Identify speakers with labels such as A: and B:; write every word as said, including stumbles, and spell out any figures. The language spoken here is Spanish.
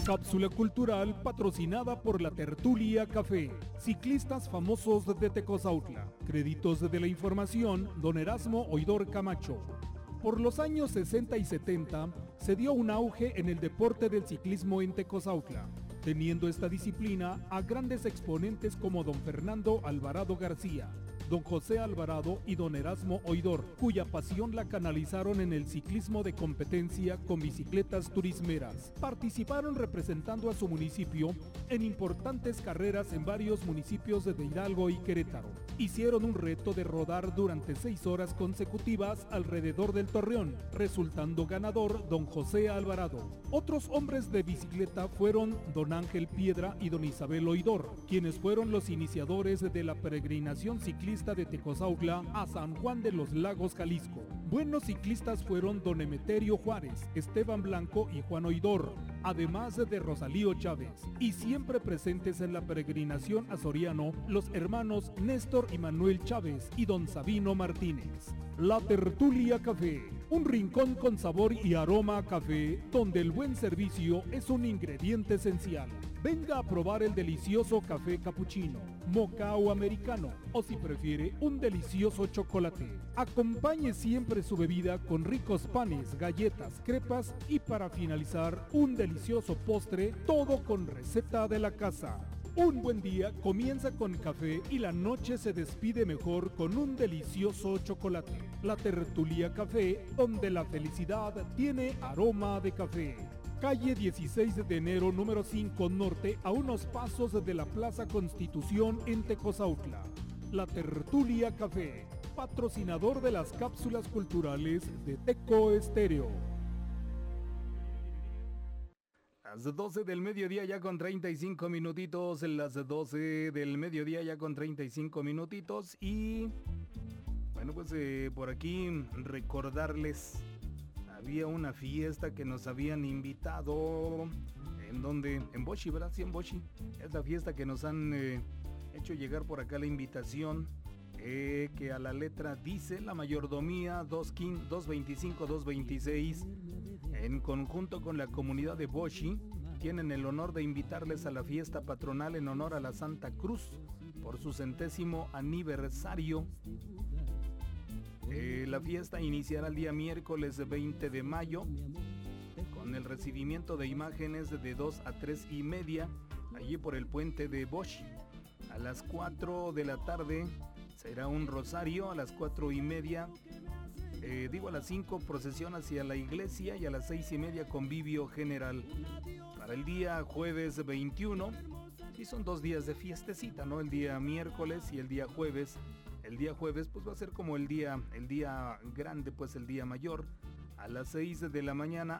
A: Cápsula cultural patrocinada por la Tertulia Café. Ciclistas famosos de Tecozautla. Créditos de la información, don Erasmo Oidor Camacho. Por los años sesenta y setenta se dio un auge en el deporte del ciclismo en Tecozautla, teniendo esta disciplina a grandes exponentes como don Fernando Alvarado García, don José Alvarado y don Erasmo Oidor, cuya pasión la canalizaron en el ciclismo de competencia con bicicletas turismeras. Participaron representando a su municipio en importantes carreras en varios municipios de Hidalgo y Querétaro. Hicieron un reto de rodar durante seis horas consecutivas alrededor del Torreón, resultando ganador don José Alvarado. Otros hombres de bicicleta fueron don Ángel Piedra y don Isabel Oidor, quienes fueron los iniciadores de la peregrinación ciclista de Tecozautla a San Juan de los Lagos, Jalisco. Buenos ciclistas fueron don Emeterio Juárez, Esteban Blanco y Juan Oidor, además de Rosalío Chávez, y siempre presentes en la peregrinación a Soriano, los hermanos Néstor y Manuel Chávez y don Sabino Martínez. La Tertulia Café, un rincón con sabor y aroma a café, donde el buen servicio es un ingrediente esencial. Venga a probar el delicioso café capuchino, moca o americano, o si prefiere, un delicioso chocolate. Acompañe siempre su bebida con ricos panes, galletas, crepas y para finalizar, un delicioso postre, todo con receta de la casa. Un buen día comienza con café y la noche se despide mejor con un delicioso chocolate. La Tertulia Café, donde la felicidad tiene aroma de café. Calle dieciséis de enero, número cinco Norte, a unos pasos de la Plaza Constitución en Tecozautla. La Tertulia Café, patrocinador de las cápsulas culturales de Teco Estéreo. Las doce del mediodía ya con treinta y cinco minutitos, las doce del mediodía ya con treinta y cinco minutitos y bueno pues eh, por aquí recordarles, había una fiesta que nos habían invitado, en donde, en Boshi, ¿verdad? Sí, en Boshi, es la fiesta que nos han eh, hecho llegar por acá la invitación, eh, que a la letra dice la mayordomía doscientos veinticinco doscientos veintiséis, en conjunto con la comunidad de Boshi, tienen el honor de invitarles a la fiesta patronal en honor a la Santa Cruz por su centésimo aniversario. Eh, la fiesta iniciará el día miércoles veinte de mayo con el recibimiento de imágenes de dos a tres y media allí por el puente de Boshi. A las cuatro de la tarde será un rosario, a las cuatro y media Eh, digo a las cinco procesión hacia la iglesia y a las seis y media convivio general. Para el día jueves veintiuno, y son dos días de fiestecita, ¿no? El día miércoles y el día jueves. El día jueves pues va a ser como el día, el día grande, pues el día mayor. A las seis de la mañana